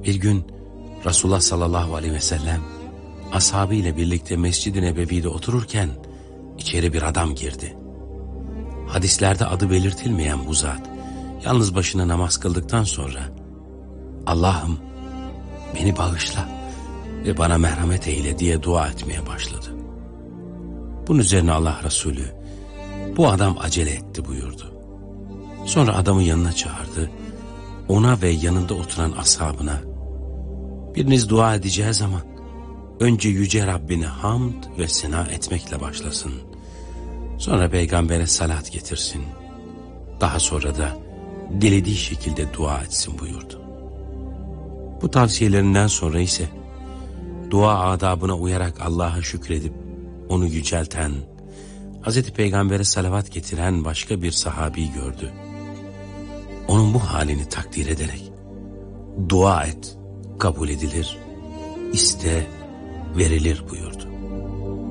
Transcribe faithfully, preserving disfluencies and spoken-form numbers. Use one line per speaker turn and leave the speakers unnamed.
Bir gün Resulullah sallallahu aleyhi ve sellem ashabı ile birlikte Mescid-i Nebevi'de otururken içeri bir adam girdi. Hadislerde adı belirtilmeyen bu zat yalnız başına namaz kıldıktan sonra Allah'ım beni bağışla ve bana merhamet eyle diye dua etmeye başladı. Bunun üzerine Allah Resulü bu adam acele etti buyurdu. Sonra adamı yanına çağırdı. Ona ve yanında oturan ashabına, biriniz dua edeceği zaman önce Yüce Rabbini hamd ve sena etmekle başlasın. Sonra peygambere salat getirsin. Daha sonra da dilediği şekilde dua etsin buyurdu. Bu tavsiyelerinden sonra ise dua adabına uyarak Allah'a şükredip onu yücelten, Hazreti Peygamber'e salavat getiren başka bir sahabi gördü. Onun bu halini takdir ederek dua et, kabul edilir, iste, verilir buyurdu.